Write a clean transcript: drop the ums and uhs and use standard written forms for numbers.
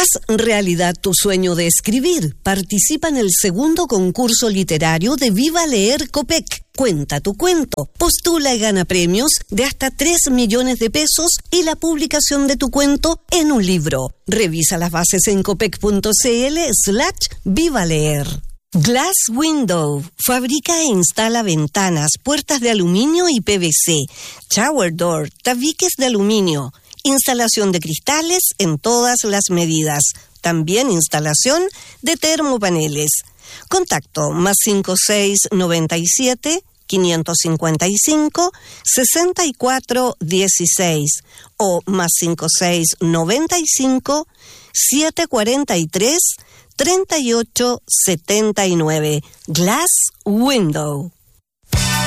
Haz realidad tu sueño de escribir. Participa en el segundo concurso literario de Viva Leer Copec. Cuenta tu cuento, postula y gana premios de hasta 3 millones de pesos y la publicación de tu cuento en un libro. Revisa las bases en copec.cl/Viva Leer. Glass Window fabrica e instala ventanas, puertas de aluminio y PVC, shower door, tabiques de aluminio, instalación de cristales en todas las medidas, también instalación de termopaneles. Contacto +5697 555 6416 o +5695 743 3879. Glass Window.